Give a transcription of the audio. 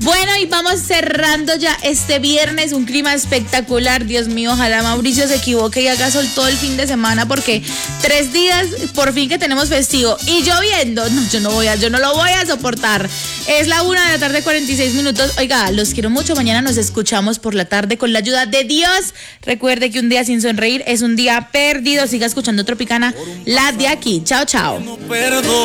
Bueno, y vamos cerrando ya este viernes, un clima espectacular. Dios mío, ojalá Mauricio se equivoque y haga sol todo el fin de semana, porque 3 días por fin que tenemos festivo y lloviendo. No, yo no lo voy a soportar. Es la 1:46 p.m. Oiga, los quiero mucho. Mañana nos escuchamos por la tarde con la ayuda de Dios. Recuerde que un día sin sonreír es un día perdido. Siga escuchando Tropicana, la de aquí. Chao, chao.